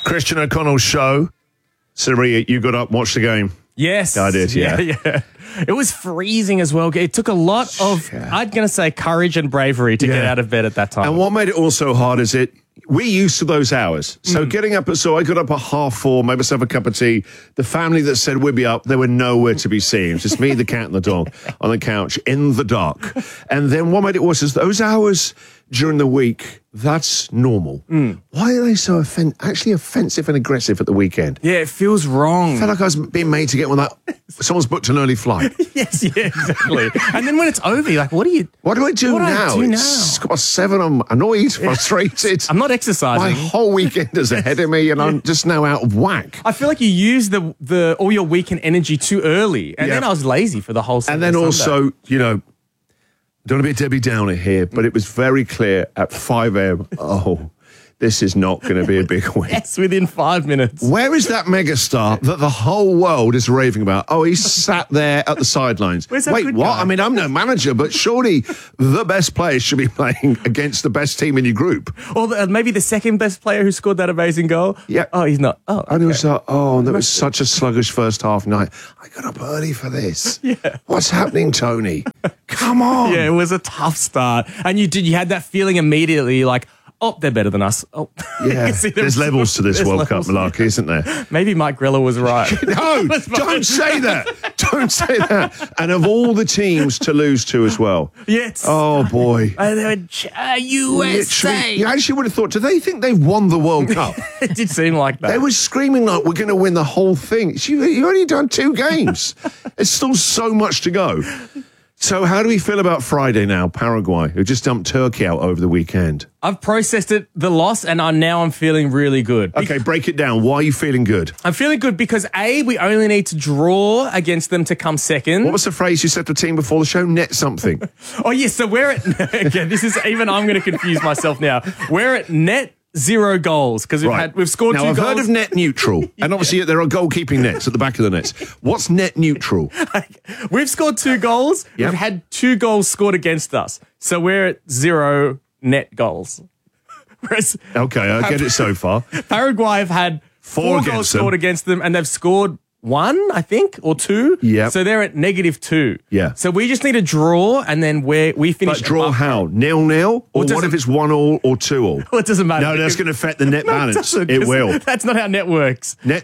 Christian O'Connell show. Maria, you got up and watched the game. Yes. I did, yeah. It was freezing as well. It took a lot of, I'm going to say, courage and bravery to get out of bed at that time. And what made it all so hard is we're used to those hours. So getting up so I got up at 4:30, made myself a cup of tea. The family that said we'd be up, they were nowhere to be seen. It was just me, the cat and the dog on the couch in the dark. And then what made it worse is those hours during the week, that's normal. Why are they so offensive and aggressive at the weekend? Yeah, it feels wrong. I felt like I was being made to get one that someone's booked an early flight. Yes, yeah, exactly. And then when it's over, you're like, what do I do now? It's 7:30, I'm annoyed, frustrated. I'm not exercising. My whole weekend is ahead of me and I'm just now out of whack. I feel like you use all your weekend energy too early. And then I was lazy for the whole Saturday. And then also, don't want to be a Debbie Downer here, but it was very clear at 5 a.m. This is not going to be a big win. Yes, within 5 minutes. Where is that megastar that the whole world is raving about? Oh, he's sat there at the sidelines. Where's that Wait, good what? guy? I mean, I'm no manager, but surely the best players should be playing against the best team in your group. Or maybe the second best player who scored that amazing goal. Yeah. Oh, he's not. Oh, okay. And it was like, that was such a sluggish first half night. I got up early for this. Yeah. What's happening, Tony? Come on. Yeah, it was a tough start. And you had that feeling immediately like, oh, they're better than us. Oh, yeah. There's levels to this World Cup malarkey, isn't there? Maybe Mike Griller was right. No, don't say that. Don't say that. And of all the teams to lose to as well. Yes. Oh, boy. They were USA. You actually would have thought, do they think they've won the World Cup? It did seem like that. They were screaming like, we're going to win the whole thing. You've only done 2 games. There's still so much to go. So how do we feel about Friday now, Paraguay, who just dumped Turkey out over the weekend? I've processed the loss, and I'm feeling really good. Okay, break it down. Why are you feeling good? I'm feeling good because, A, we only need to draw against them to come second. What was the phrase you said to the team before the show? Net something. Oh, yes, so we're at... Again, I'm going to confuse myself now. We're at net 0 goals because we've scored 2 goals. Now, I've heard of net neutral, and obviously there are goalkeeping nets at the back of the nets. What's net neutral? We've scored 2 goals. Yep. We've had 2 goals scored against us. So we're at 0 net goals. Whereas okay, I get it so far. Paraguay have had 4 goals scored against them, and they've scored 1, I think, or 2. Yeah. So they're at -2. Yeah. So we just need a draw, and then we finish. But draw how? 0-0? Or what if it's 1-1 or 2-2? Well, it doesn't matter. No, that's going to affect the net balance. It will. That's not how net works. Net.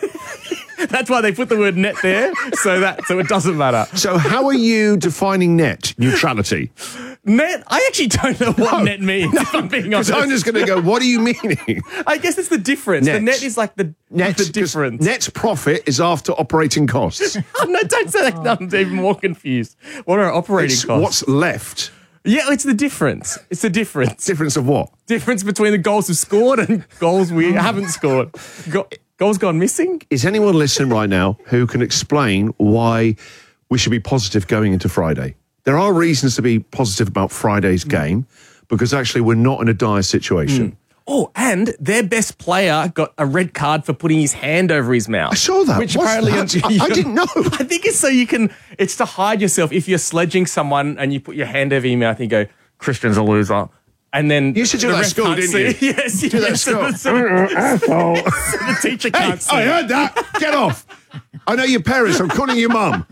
That's why they put the word net there, so it doesn't matter. So how are you defining net neutrality? Net? I actually don't know what net means, if I'm being honest. Because I'm just going to go, what are you meaning? I guess it's the difference. Net. The net is like the difference. Net's profit is after operating costs. No, don't say that. I'm even more confused. What are operating costs? What's left? Yeah, it's the difference. It's the difference. Difference of what? Difference between the goals we've scored and goals we haven't scored. Goals gone missing? Is anyone listening right now who can explain why we should be positive going into Friday? There are reasons to be positive about Friday's game because actually we're not in a dire situation. Oh, and their best player got a red card for putting his hand over his mouth. I saw that. Which What's apparently that? I didn't know. I think it's so it's to hide yourself. If you're sledging someone and you put your hand over your mouth and you go, Christian's a loser. And then you used to do that at school, didn't you? Yes, you did that at school. Asshole. So the teacher can't see. I heard that. Get off. I know your parents. I'm calling your mum.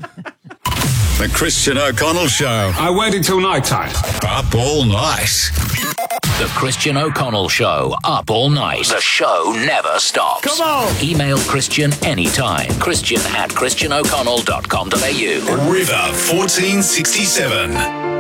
The Christian O'Connell Show. I waited till night time. Up all night. The Christian O'Connell Show. Up all night. The show never stops. Come on. Email Christian anytime. Christian@christianoconnell.com.au. River 1467.